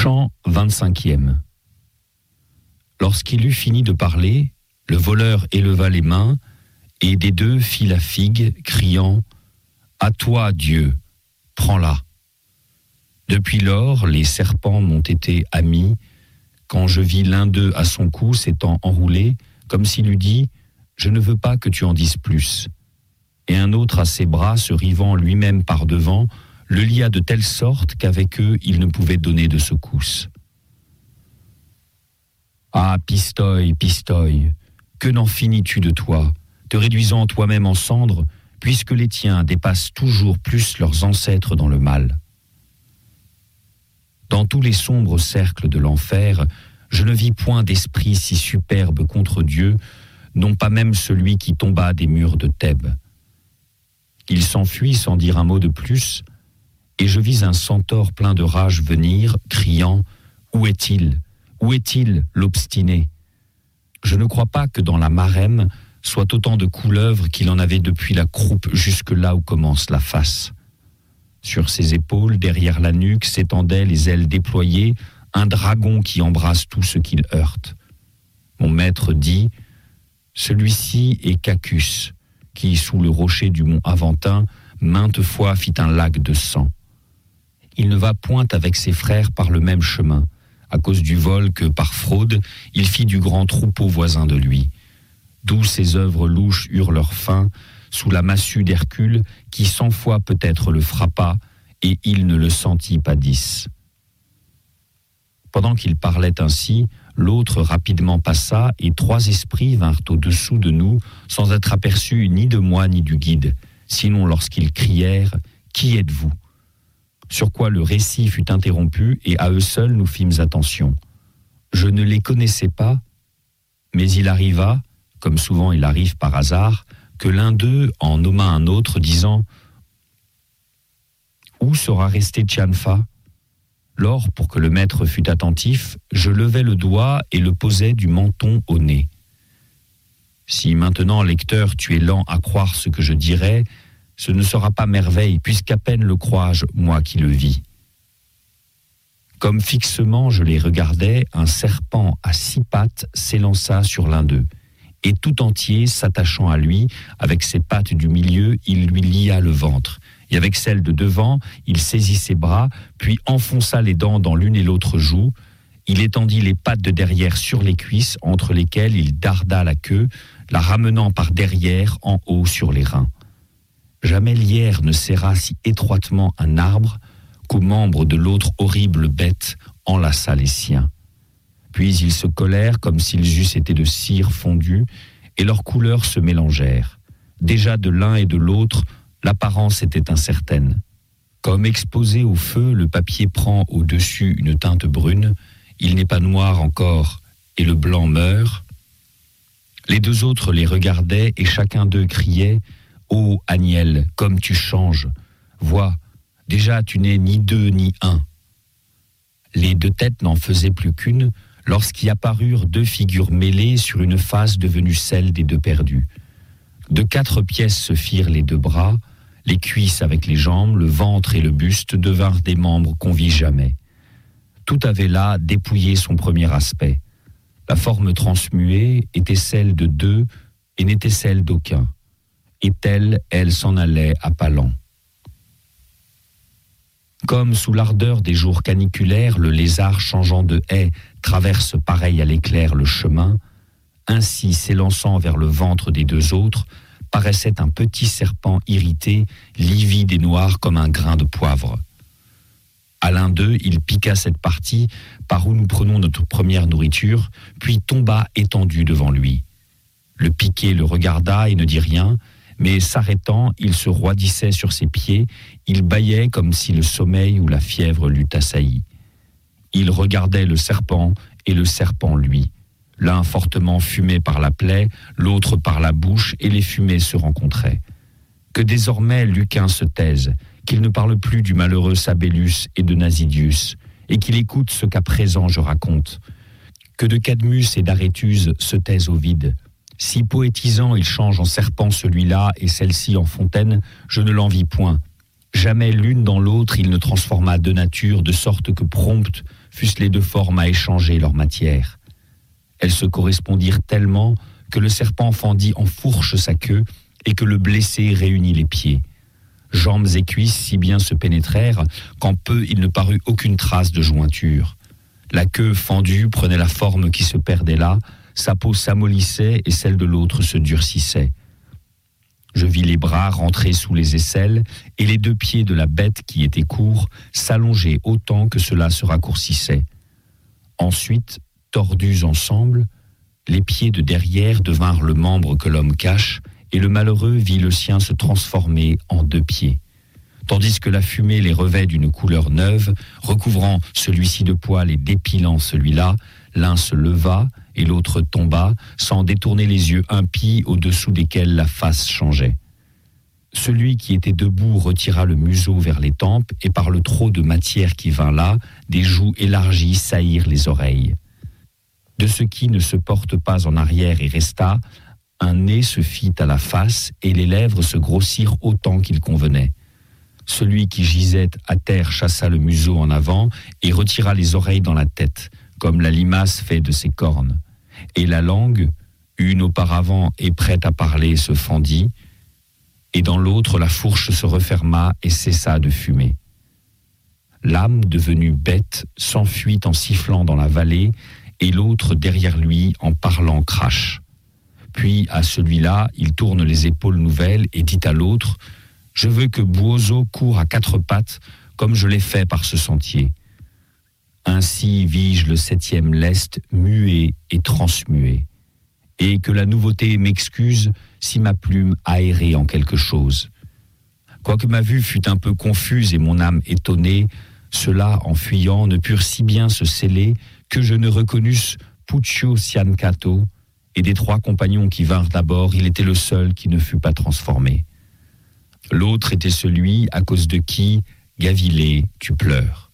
Chant 25e. Lorsqu'il eut fini de parler, le voleur éleva les mains, et des deux fit la figue, criant « À toi, Dieu, prends-la ». Depuis lors, les serpents m'ont été amis, quand je vis l'un d'eux à son cou s'étant enroulé, comme s'il eût dit « Je ne veux pas que tu en dises plus ». Et un autre à ses bras, se rivant lui-même par devant, le lia de telle sorte qu'avec eux, il ne pouvait donner de secousse. Ah, Pistoï, Pistoï, que n'en finis-tu de toi, te réduisant toi-même en cendres, puisque les tiens dépassent toujours plus leurs ancêtres dans le mal. Dans tous les sombres cercles de l'enfer, je ne vis point d'esprit si superbe contre Dieu, non pas même celui qui tomba des murs de Thèbes. Il s'enfuit sans dire un mot de plus, et je vis un centaure plein de rage venir, criant « Où est-il ? Où est-il, l'obstiné ?» Je ne crois pas que dans la Marème soit autant de couleuvres qu'il en avait depuis la croupe jusque là où commence la face. Sur ses épaules, derrière la nuque, s'étendaient les ailes déployées, un dragon qui embrasse tout ce qu'il heurte. Mon maître dit « Celui-ci est Cacus, qui, sous le rocher du mont Aventin, maintes fois fit un lac de sang. Il ne va point avec ses frères par le même chemin. À cause du vol que, par fraude, il fit du grand troupeau voisin de lui. D'où ses œuvres louches eurent leur fin, sous la massue d'Hercule, qui 100 fois peut-être le frappa, et il ne le sentit pas 10. Pendant qu'il parlait ainsi, l'autre rapidement passa, et 3 esprits vinrent au-dessous de nous, sans être aperçus ni de moi ni du guide, sinon lorsqu'ils crièrent « Qui êtes-vous » Sur quoi le récit fut interrompu, et à eux seuls nous fîmes attention. Je ne les connaissais pas, mais il arriva, comme souvent il arrive par hasard, que l'un d'eux en nomma un autre, disant « Où sera resté Tianfa ?» Lors, pour que le maître fût attentif, je levai le doigt et le posai du menton au nez. Si maintenant, lecteur, tu es lent à croire ce que je dirai, ce ne sera pas merveille, puisqu'à peine le crois-je, moi qui le vis. Comme fixement je les regardais, un serpent à 6 pattes s'élança sur l'un d'eux, et tout entier, s'attachant à lui, avec ses pattes du milieu, il lui lia le ventre, et avec celle de devant, il saisit ses bras, puis enfonça les dents dans l'une et l'autre joue. Il étendit les pattes de derrière sur les cuisses, entre lesquelles il darda la queue, la ramenant par derrière en haut sur les reins. Jamais lierre ne serra si étroitement un arbre qu'aux membres de l'autre horrible bête enlaça les siens. Puis ils se collèrent comme s'ils eussent été de cire fondue, et leurs couleurs se mélangèrent. Déjà de l'un et de l'autre, l'apparence était incertaine. Comme exposé au feu, le papier prend au-dessus une teinte brune, il n'est pas noir encore, et le blanc meurt. Les 2 autres les regardaient, et chacun d'eux criait « Ô Aniel, comme tu changes! Vois, déjà tu n'es ni 2 ni 1. » Les 2 têtes n'en faisaient plus qu'une, lorsqu'y apparurent 2 figures mêlées sur une face devenue celle des 2 perdus. De 4 pièces se firent les 2 bras, les cuisses avec les jambes, le ventre et le buste devinrent des membres qu'on vit jamais. Tout avait là dépouillé son premier aspect. La forme transmuée était celle de 2 et n'était celle d'aucun. Et telle, elle s'en allait à pas lents. Comme sous l'ardeur des jours caniculaires, le lézard changeant de haie traverse pareil à l'éclair le chemin, ainsi s'élançant vers le ventre des 2 autres, paraissait un petit serpent irrité, livide et noir comme un grain de poivre. À l'un d'eux, il piqua cette partie par où nous prenons notre première nourriture, puis tomba étendu devant lui. Le piqué le regarda et ne dit rien, mais s'arrêtant, il se roidissait sur ses pieds, il bâillait comme si le sommeil ou la fièvre l'eût assailli. Il regardait le serpent et le serpent lui. L'un fortement fumé par la plaie, l'autre par la bouche, et les fumées se rencontraient. Que désormais Lucain se taise, qu'il ne parle plus du malheureux Sabellus et de Nasidius, et qu'il écoute ce qu'à présent je raconte. Que de Cadmus et d'Arétuse se taisent au vide. Si poétisant il change en serpent celui-là et celle-ci en fontaine, je ne l'envie point. Jamais l'une dans l'autre il ne transforma 2 natures, de sorte que prompte fussent les deux formes à échanger leur matière. Elles se correspondirent tellement que le serpent fendit en fourche sa queue et que le blessé réunit les pieds. Jambes et cuisses si bien se pénétrèrent qu'en peu il ne parut aucune trace de jointure. La queue fendue prenait la forme qui se perdait là, sa peau s'amollissait et celle de l'autre se durcissait. Je vis les bras rentrer sous les aisselles et les deux pieds de la bête qui était courts s'allonger autant que cela se raccourcissait. Ensuite, tordus ensemble, les pieds de derrière devinrent le membre que l'homme cache et le malheureux vit le sien se transformer en deux pieds. Tandis que la fumée les revêt d'une couleur neuve, recouvrant celui-ci de poils et dépilant celui-là, l'un se leva et l'autre tomba, sans détourner les yeux impies au-dessous desquels la face changeait. Celui qui était debout retira le museau vers les tempes, et par le trop de matière qui vint là, des joues élargies saillirent les oreilles. De ce qui ne se porte pas en arrière et resta, un nez se fit à la face, et les lèvres se grossirent autant qu'il convenait. Celui qui gisait à terre chassa le museau en avant et retira les oreilles dans la tête, comme la limace fait de ses cornes. Et la langue, une auparavant et prête à parler, se fendit, et dans l'autre la fourche se referma et cessa de fumer. L'âme, devenue bête, s'enfuit en sifflant dans la vallée, et l'autre derrière lui en parlant crache. Puis à celui-là, il tourne les épaules nouvelles et dit à l'autre: « Je veux que Buoso court à quatre pattes, comme je l'ai fait par ce sentier. » Ainsi vis-je le 7e lest muet et transmué. Et que la nouveauté m'excuse si ma plume a erré en quelque chose. Quoique ma vue fût un peu confuse et mon âme étonnée, ceux-là, en fuyant, ne purent si bien se sceller que je ne reconnusse Puccio Ciancato, et des 3 compagnons qui vinrent d'abord, il était le seul qui ne fut pas transformé. L'autre était celui à cause de qui, Gavilé, tu pleures.